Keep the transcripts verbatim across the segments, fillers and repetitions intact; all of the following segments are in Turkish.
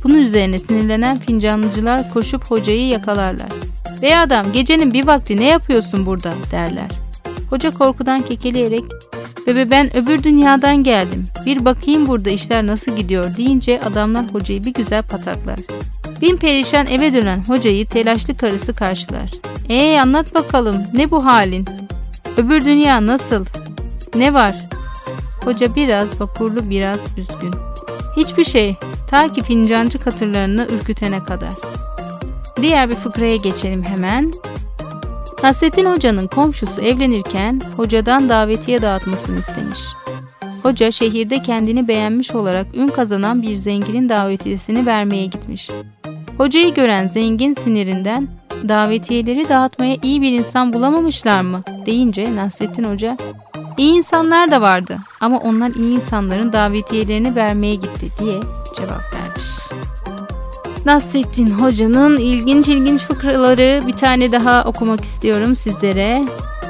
Bunun üzerine sinirlenen fincancılar koşup hocayı yakalarlar. "Bey adam, gecenin bir vakti ne yapıyorsun burada?" derler. Hoca korkudan kekeleyerek "Bebe, ben öbür dünyadan geldim. Bir bakayım burada işler nasıl gidiyor" deyince adamlar hocayı bir güzel pataklar. Bin perişan eve dönen hocayı telaşlı karısı karşılar. "Eee anlat bakalım, ne bu halin? Öbür dünya nasıl? Ne var?" Hoca biraz vakurlu, biraz üzgün. "Hiçbir şey, ta ki fincancı katırlarını ürkütene kadar." Diğer bir fıkraya geçelim hemen. Nasrettin Hoca'nın komşusu evlenirken hocadan davetiye dağıtmasını istemiş. Hoca şehirde kendini beğenmiş olarak ün kazanan bir zenginin davetiyesini vermeye gitmiş. Hocayı gören zengin sinirinden "Davetiyeleri dağıtmaya iyi bir insan bulamamışlar mı?" deyince Nasrettin Hoca "İyi insanlar da vardı ama onlar iyi insanların davetiyelerini vermeye gitti" diye cevap vermiş. Nasrettin Hoca'nın ilginç ilginç fıkraları bir tane daha okumak istiyorum sizlere.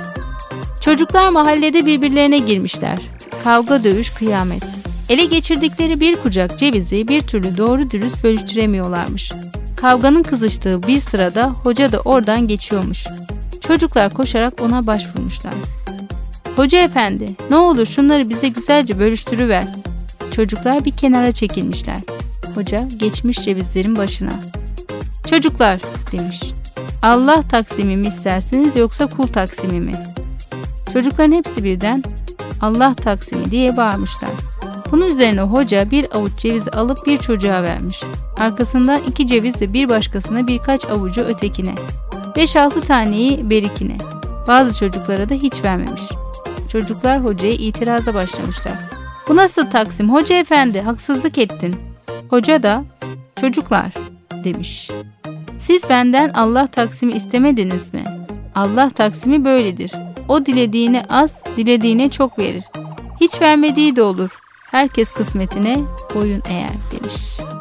Çocuklar mahallede birbirlerine girmişler. Kavga, dövüş, kıyamet. Ele geçirdikleri bir kucak cevizi bir türlü doğru dürüst bölüştüremiyorlarmış. Kavganın kızıştığı bir sırada hoca da oradan geçiyormuş. Çocuklar koşarak ona başvurmuşlar. "Hoca efendi, ne olur şunları bize güzelce bölüştürüver." Çocuklar bir kenara çekilmişler. Hoca geçmiş cevizlerin başına. "Çocuklar," demiş, "Allah taksimi mi istersiniz yoksa kul taksimi mi?" Çocukların hepsi birden "Allah taksimi" diye bağırmışlar. Bunun üzerine hoca bir avuç cevizi alıp bir çocuğa vermiş. Arkasından iki ceviz ve bir başkasına birkaç avucu ötekine. Beş altı taneyi berikine. Bazı çocuklara da hiç vermemiş. Çocuklar hocaya itiraza başlamışlar. "Bu nasıl taksim hoca efendi, haksızlık ettin." Hoca da "Çocuklar," demiş, "siz benden Allah taksimi istemediniz mi? Allah taksimi böyledir. O dilediğine az, dilediğine çok verir. Hiç vermediği de olur. Herkes kısmetine boyun eğer" demiş.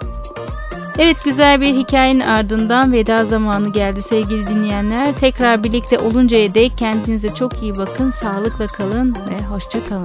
Evet, güzel bir hikayenin ardından veda zamanı geldi sevgili dinleyenler. Tekrar birlikte oluncaya dek kendinize çok iyi bakın, sağlıkla kalın ve hoşça kalın.